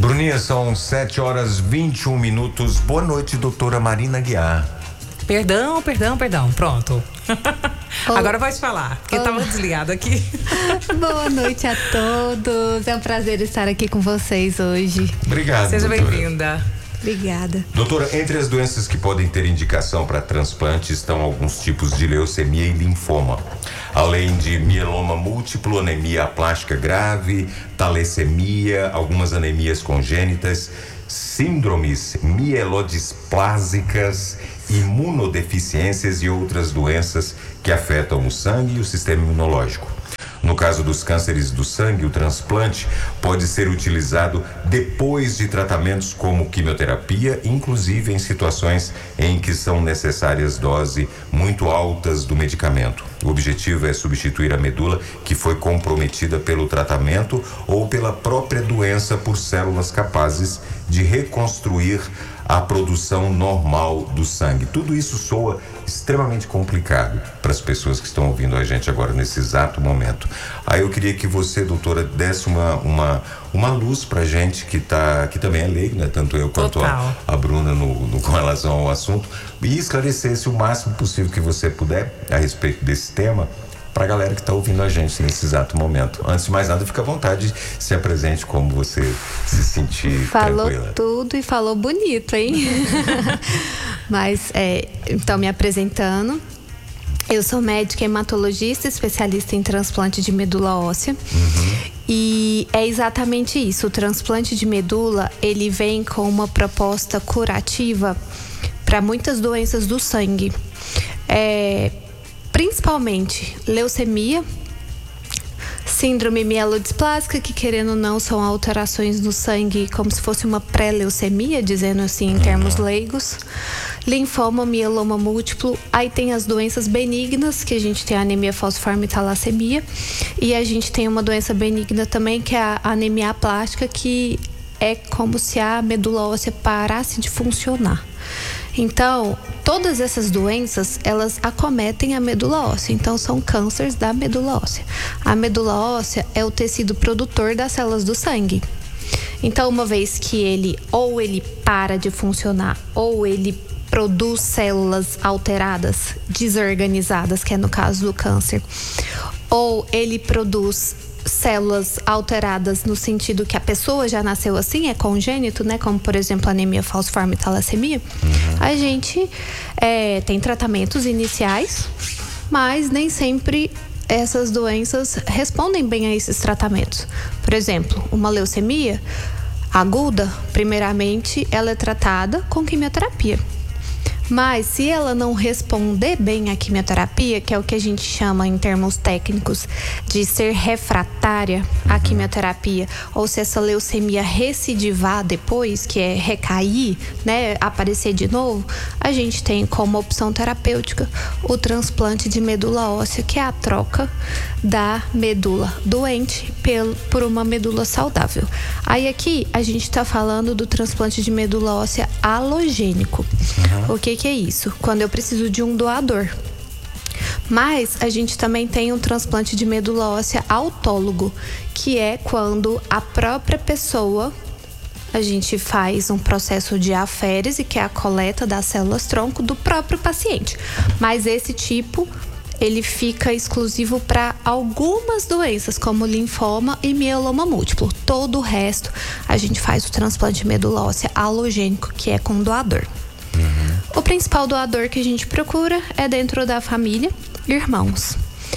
Bruninha, são 7h21. Boa noite, doutora Marina Aguiar. Perdão. Pronto. Agora pode falar, porque eu tava desligado aqui. Boa noite a todos. É um prazer estar aqui com vocês hoje. Obrigado, Seja doutora. bem-vinda. Obrigada. Doutora, entre as doenças que podem ter indicação para transplante estão alguns tipos de leucemia e linfoma, além de mieloma múltiplo, anemia aplástica grave, talassemia, algumas anemias congênitas, síndromes mielodisplásicas, imunodeficiências e outras doenças que afetam o sangue e o sistema imunológico. No caso dos cânceres do sangue, o transplante pode ser utilizado depois de tratamentos como quimioterapia, inclusive em situações em que são necessárias doses muito altas do medicamento. O objetivo é substituir a medula que foi comprometida pelo tratamento ou pela própria doença por células capazes de reconstruir a produção normal do sangue. Tudo isso soa extremamente complicado para as pessoas que estão ouvindo a gente agora nesse exato momento. Aí eu queria que você, doutora, desse uma luz pra gente que também é leigo, né? Tanto eu quanto a Bruna com relação ao assunto, e esclarecesse o máximo possível que você puder a respeito desse tema para a galera que está ouvindo a gente nesse exato momento. Antes de mais nada, fica à vontade, se apresente como você se sentir Falou tranquila. tudo e falou bonito, hein? Mas, então, me apresentando, eu sou médica hematologista, especialista em transplante de medula óssea. E é exatamente isso, o transplante de medula, ele vem com uma proposta curativa para muitas doenças do sangue. Principalmente leucemia, síndrome mielodisplásica, que querendo ou não são alterações no sangue como se fosse uma pré-leucemia, dizendo assim em termos leigos, linfoma, mieloma múltiplo, aí tem as doenças benignas, que a gente tem a anemia falciforme e talassemia, e a gente tem uma doença benigna também, que é a anemia aplástica, que é como se a medula óssea parasse de funcionar. Então, todas essas doenças, elas acometem a medula óssea. Então, são cânceres da medula óssea. A medula óssea é o tecido produtor das células do sangue. Então, uma vez que ele para de funcionar, ou ele produz células alteradas, desorganizadas, que é no caso do câncer, ou ele produz células alteradas no sentido que a pessoa já nasceu assim, é congênito, né? Como, por exemplo, anemia falciforme e talassemia. A gente tem tratamentos iniciais, mas nem sempre essas doenças respondem bem a esses tratamentos. Por exemplo, uma leucemia aguda, primeiramente, ela é tratada com quimioterapia. Mas se ela não responder bem à quimioterapia, que é o que a gente chama em termos técnicos de ser refratária à quimioterapia, ou se essa leucemia recidivar depois, que é recair, né, aparecer de novo, a gente tem como opção terapêutica o transplante de medula óssea, que é a troca da medula doente por uma medula saudável. Aí aqui a gente está falando do transplante de medula óssea halogênico. O que é isso? Quando eu preciso de um doador. Mas a gente também tem um transplante de medula óssea autólogo, que é quando a própria pessoa, a gente faz um processo de aférese, que é a coleta das células tronco do próprio paciente. Mas esse tipo, ele fica exclusivo para algumas doenças, como linfoma e mieloma múltiplo. Todo o resto, a gente faz o transplante de medula óssea halogênico, que é com doador. O principal doador que a gente procura é dentro da família, irmãos.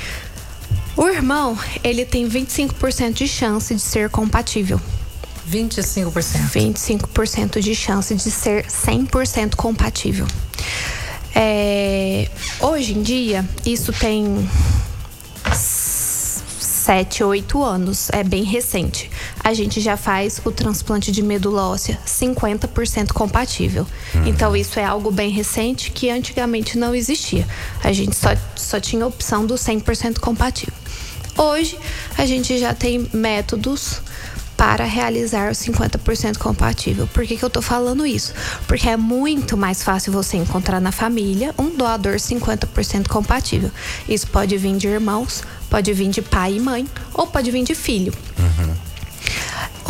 O irmão, ele tem 25% de chance de ser compatível. 25%. 25% de chance de ser 100% compatível. Hoje em dia, isso tem 7, 8 anos, é bem recente. A gente já faz o transplante de medula óssea 50% compatível. Então isso é algo bem recente que antigamente não existia. A gente só tinha a opção do 100% compatível. Hoje a gente já tem métodos para realizar o 50% compatível. Por que eu tô falando isso? Porque é muito mais fácil você encontrar na família um doador 50% compatível. Isso pode vir de irmãos, pode vir de pai e mãe, ou pode vir de filho.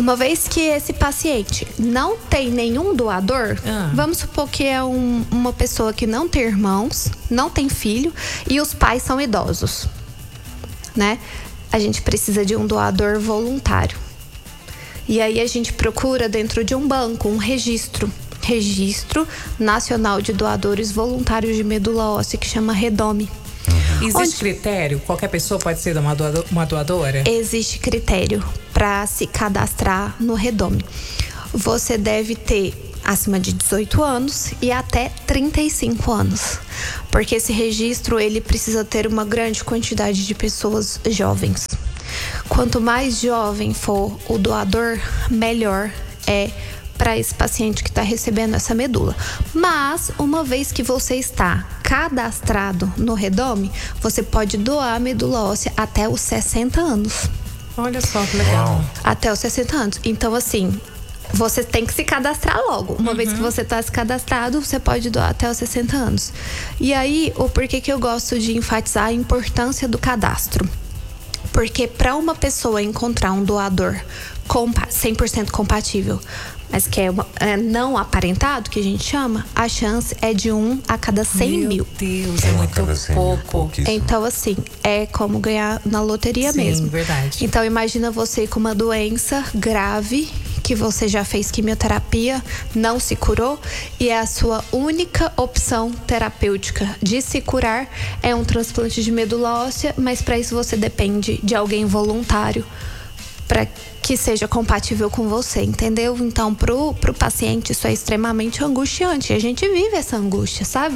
Uma vez que esse paciente não tem nenhum doador, vamos supor que é uma pessoa que não tem irmãos, não tem filho e os pais são idosos, né? A gente precisa de um doador voluntário. E aí a gente procura dentro de um banco, um registro nacional de doadores voluntários de medula óssea, que chama REDOME. Existe critério? Qualquer pessoa pode ser uma doadora? Existe critério para se cadastrar no REDOME. Você deve ter acima de 18 anos e até 35 anos. Porque esse registro, ele precisa ter uma grande quantidade de pessoas jovens. Quanto mais jovem for o doador, melhor é para esse paciente que está recebendo essa medula. Mas, uma vez que você está cadastrado no REDOME, você pode doar a medula óssea até os 60 anos. Olha só que legal. Até os 60 anos. Então, assim, você tem que se cadastrar logo. Uma vez que você está se cadastrado, você pode doar até os 60 anos. E aí, o porquê que eu gosto de enfatizar a importância do cadastro? Porque para uma pessoa encontrar um doador 100% compatível, mas que é não aparentado, que a gente chama, a chance é de 1 a cada 100 mil. Meu Deus, é muito pouco. Então, assim, é como ganhar na loteria mesmo. Sim, verdade. Então, imagina você com uma doença grave, que você já fez quimioterapia, não se curou, e a sua única opção terapêutica de se curar é um transplante de medula óssea, mas para isso você depende de alguém voluntário para que seja compatível com você, entendeu? Então, pro paciente isso é extremamente angustiante. A gente vive essa angústia, sabe?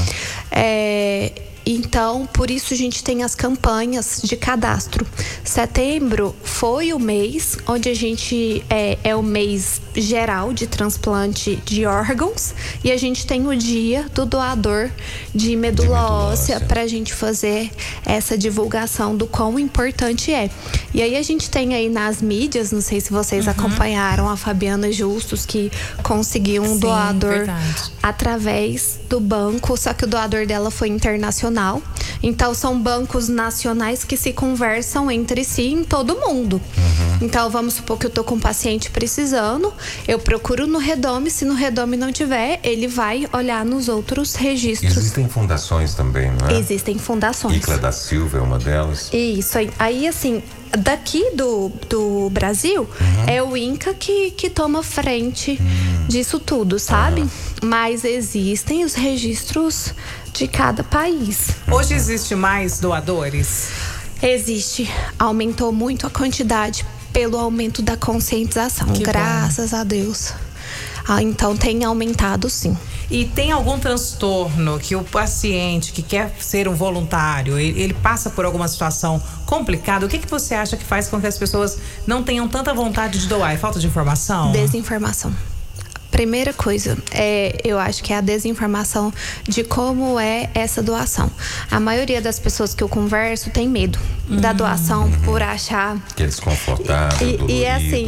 Então, por isso a gente tem as campanhas de cadastro. Setembro foi o mês onde a gente é o mês geral de transplante de órgãos, e a gente tem o dia do doador de medula óssea para a gente fazer essa divulgação do quão importante é. E aí a gente tem aí nas mídias, não sei se vocês acompanharam a Fabiana Justus, que conseguiu um doador através do banco, só que o doador dela foi internacional. Então são bancos nacionais que se conversam entre si em todo mundo. Então vamos supor que eu tô com um paciente precisando, eu procuro no REDOME, se no REDOME não tiver, ele vai olhar nos outros registros. Existem fundações também, não é? Existem fundações. Icla da Silva é uma delas. Isso, aí assim, daqui do Brasil, é o INCA que toma frente disso tudo, sabe? Mas existem os registros de cada país. Hoje existe mais doadores? Existe. Aumentou muito a quantidade pelo aumento da conscientização, graças a Deus. Então tem aumentado, sim. E tem algum transtorno que o paciente que quer ser um voluntário, ele passa por alguma situação complicada? O que você acha que faz com que as pessoas não tenham tanta vontade de doar? É falta de informação? Desinformação. Primeira coisa, eu acho que é a desinformação de como é essa doação. A maioria das pessoas que eu converso tem medo da doação por achar que é desconfortável, e assim,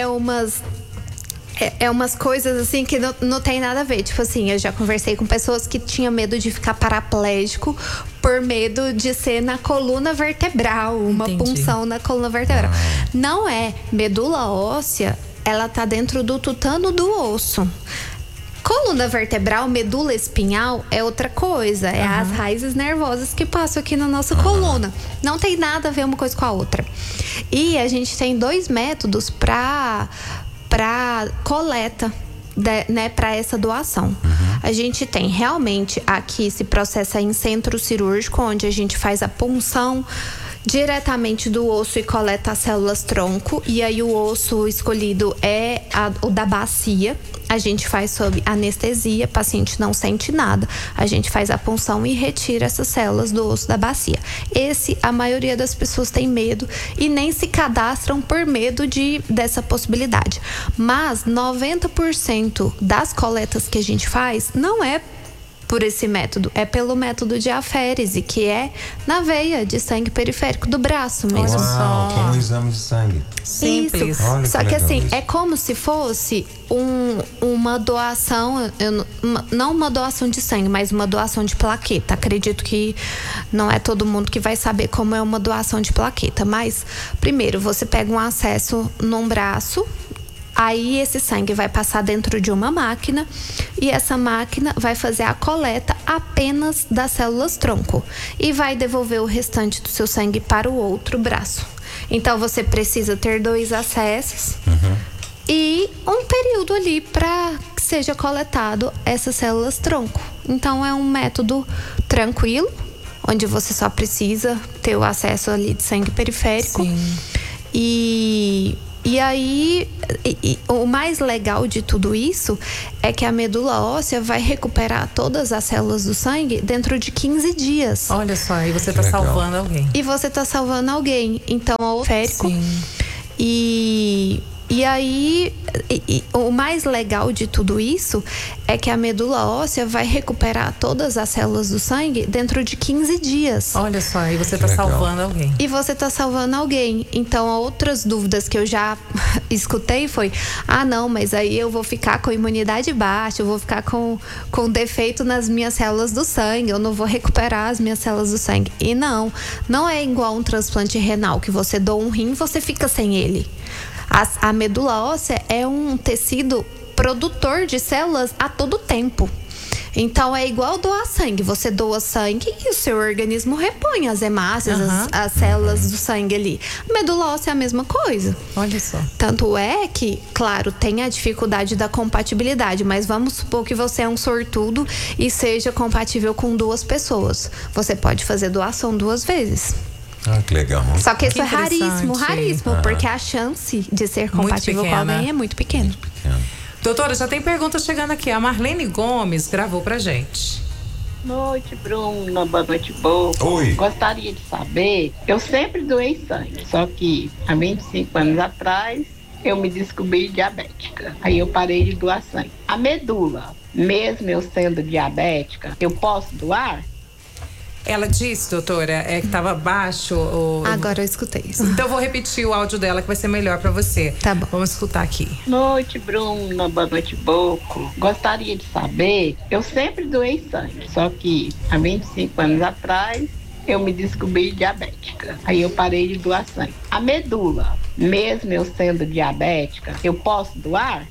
umas coisas assim que não tem nada a ver. Tipo assim, eu já conversei com pessoas que tinham medo de ficar paraplégico por medo de ser na coluna vertebral, uma punção na coluna vertebral. Não é. Medula óssea, ela tá dentro do tutano do osso. Coluna vertebral, medula espinhal é outra coisa. É as raízes nervosas que passam aqui na nossa coluna. Não tem nada a ver uma coisa com a outra. E a gente tem 2 métodos para coleta, né, para essa doação. A gente tem realmente aqui esse processo em centro cirúrgico, onde a gente faz a punção diretamente do osso e coleta as células tronco, e aí o osso escolhido é o da bacia. A gente faz sob anestesia, o paciente não sente nada. A gente faz a punção e retira essas células do osso da bacia. A maioria das pessoas tem medo e nem se cadastram por medo dessa possibilidade. Mas 90% das coletas que a gente faz não é por esse método? É pelo método de aférese, que é na veia de sangue periférico do braço mesmo. Uau, como um exame de sangue. Simples. Isso. Olha Só que que legal assim, isso. é como se fosse uma doação, não uma doação de sangue, mas uma doação de plaqueta. Acredito que não é todo mundo que vai saber como é uma doação de plaqueta, mas primeiro você pega um acesso num braço. Aí esse sangue vai passar dentro de uma máquina e essa máquina vai fazer a coleta apenas das células tronco e vai devolver o restante do seu sangue para o outro braço. Então você precisa ter 2 acessos e um período ali para que seja coletado essas células tronco. Então é um método tranquilo, onde você só precisa ter o acesso ali de sangue periférico. Sim. E aí, o mais legal de tudo isso é que a medula óssea vai recuperar todas as células do sangue dentro de 15 dias. Olha só, e você tá Legal. salvando alguém. E você tá salvando alguém. Então, é o férico. Sim. E aí, o mais legal de tudo isso é que a medula óssea vai recuperar todas as células do sangue dentro de 15 dias. Olha só, e você tá Legal. salvando alguém. E você tá salvando alguém. Então, outras dúvidas que eu já escutei foi: ah, não, mas aí eu vou ficar com imunidade baixa, eu vou ficar com defeito nas minhas células do sangue, eu não vou recuperar as minhas células do sangue. E não é igual um transplante renal, que você doa um rim e você fica sem ele. A medula óssea é um tecido produtor de células a todo tempo. Então é igual doar sangue. Você doa sangue e o seu organismo repõe as hemácias, as células do sangue ali. A medula óssea é a mesma coisa. Olha só. Tanto é que, claro, tem a dificuldade da compatibilidade, mas vamos supor que você é um sortudo e seja compatível com 2 pessoas. Você pode fazer doação 2 vezes. Ah, que legal. Só que isso Que é raríssimo, interessante. porque a chance de ser compatível com pequena. alguém é muito pequena. Doutora, já tem perguntas chegando aqui. A Marlene Gomes gravou pra gente. Noite, Bruna. Boa noite, Boca. Oi. Gostaria de saber, eu sempre doei sangue, só que há 25 anos atrás eu me descobri diabética. Aí eu parei de doar sangue. A medula, mesmo eu sendo diabética, eu posso doar? Ela disse, doutora, que estava baixo. Agora eu escutei isso. Então eu vou repetir o áudio dela que vai ser melhor para você. Tá bom. Vamos escutar aqui. Noite, Bruna. Boa noite, Boco. Gostaria de saber, eu sempre doei sangue, só que há 25 anos atrás eu me descobri diabética. Aí eu parei de doar sangue. A medula, mesmo eu sendo diabética, eu posso doar?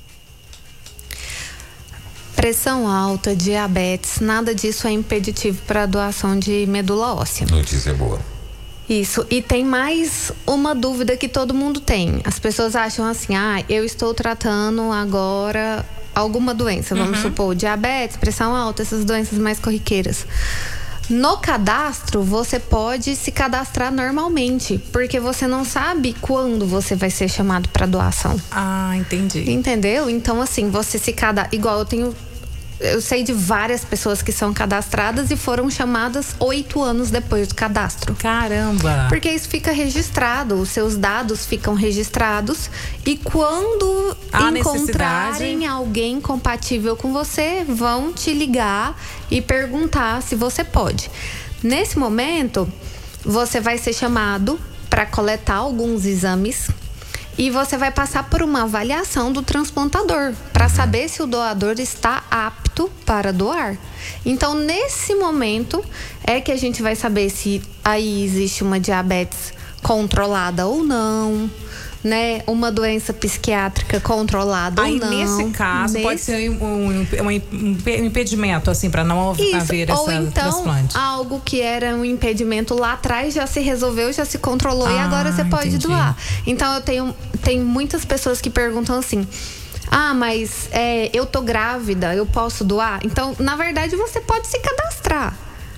Pressão alta, diabetes, nada disso é impeditivo para a doação de medula óssea. Notícia boa. Isso. E tem mais uma dúvida que todo mundo tem. As pessoas acham assim: ah, eu estou tratando agora alguma doença, vamos supor, diabetes, pressão alta, essas doenças mais corriqueiras. No cadastro, você pode se cadastrar normalmente, porque você não sabe quando você vai ser chamado para doação. Ah, entendi. Entendeu? Então, assim, você se cadastra. Igual eu sei de várias pessoas que são cadastradas e foram chamadas 8 anos depois do cadastro. Caramba! Porque isso fica registrado, os seus dados ficam registrados e quando encontrarem alguém compatível com você, vão te ligar e perguntar se você pode. Nesse momento, você vai ser chamado para coletar alguns exames e você vai passar por uma avaliação do transplantador para saber se o doador está apto para doar. Então, nesse momento, é que a gente vai saber se aí existe uma diabetes controlada ou não, né? Uma doença psiquiátrica controlada aí, ou não. nesse caso, pode ser um impedimento, assim, para não haver ou essa então, transplante. algo que era um impedimento lá atrás já se resolveu, já se controlou e agora você pode entendi. doar. Então, tem muitas pessoas que perguntam assim: ah, mas eu tô grávida, eu posso doar? Então, na verdade, você pode se cadastrar.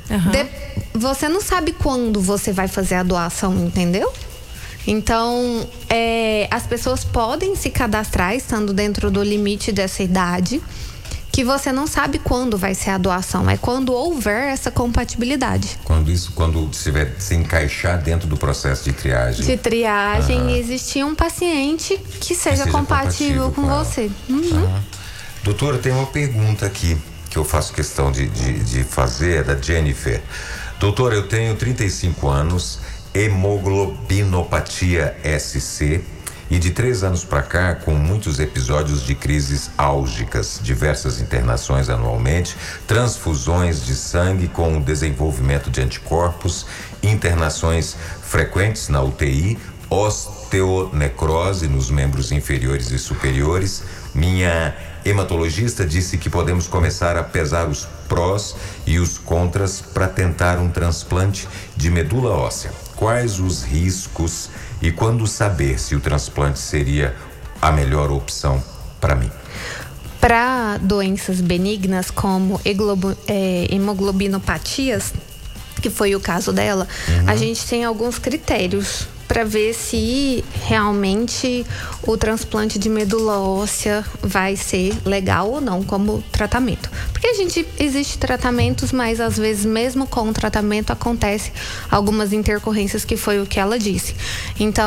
Você não sabe quando você vai fazer a doação, entendeu? Então, as pessoas podem se cadastrar estando dentro do limite dessa idade, que você não sabe quando vai ser a doação. É quando houver essa compatibilidade. Quando estiver se encaixar dentro do processo de triagem. De triagem, existir um paciente que seja compatível com ela. você. Doutora, tem uma pergunta aqui. que eu faço questão de fazer é da Jennifer. Doutor, eu tenho 35 anos, hemoglobinopatia SC, e de 3 anos para cá, com muitos episódios de crises álgicas, diversas internações anualmente, transfusões de sangue com desenvolvimento de anticorpos, internações frequentes na UTI, osteonecrose nos membros inferiores e superiores. Minha hematologista disse que podemos começar a pesar os prós e os contras para tentar um transplante de medula óssea. Quais os riscos e quando saber se o transplante seria a melhor opção para mim? Para doenças benignas como hemoglobinopatias, que foi o caso dela, a gente tem alguns critérios para ver se realmente o transplante de medula óssea vai ser legal ou não como tratamento. Porque existe tratamentos, mas às vezes mesmo com o tratamento acontece algumas intercorrências, que foi o que ela disse. Então